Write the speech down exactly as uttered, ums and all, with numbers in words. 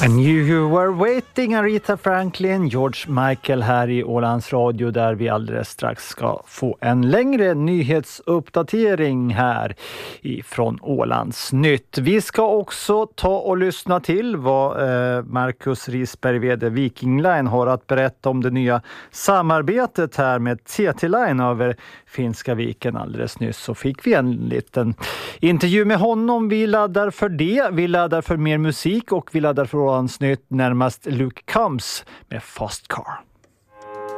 And you were waiting, Aretha Franklin, George Michael här i Ålands Radio, där vi alldeles strax ska få en längre nyhetsuppdatering här ifrån Ålands Nytt. Vi ska också ta och lyssna till vad eh, Marcus Risberg, V D Viking Line, har att berätta om det nya samarbetet här med T T-Line över Finska viken. Alldeles nyss så fick vi en liten intervju med honom. Vi laddar för det, vi laddar för mer musik och vi laddar för Ålands Nytt, närmast Luke Combs med Fast Car.